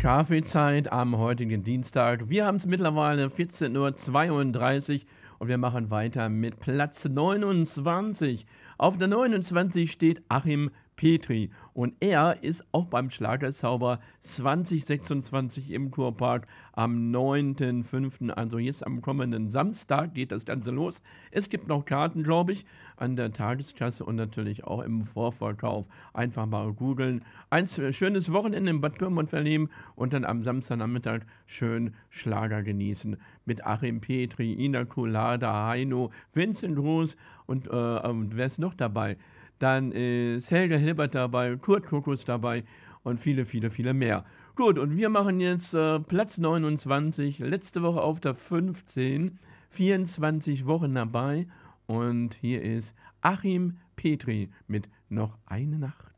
Kaffeezeit am heutigen Dienstag. Wir haben es mittlerweile 14:32 Uhr und wir machen weiter mit Platz 29. Auf der 29 steht Achim Petri und er ist auch beim Schlagerzauber 2026 im Kurpark am 9.5., also jetzt am kommenden Samstag geht das Ganze los. Es gibt noch Karten, glaube ich, an der Tageskasse und natürlich auch im Vorverkauf. Einfach mal googeln. Ein schönes Wochenende in Bad Pyrmont verleben und dann am Samstagnachmittag schön Schlager genießen. Mit Achim Petri, Ina Colada, Heino, Vincent Groß und wer ist noch dabei? Dann ist Helga Hilbert dabei, Kurt Kuckuck dabei und viele, viele, viele mehr. Gut, und wir machen jetzt Platz 29, letzte Woche auf der 15, 24 Wochen dabei. Und hier ist Achim Petri mit Noch eine Nacht.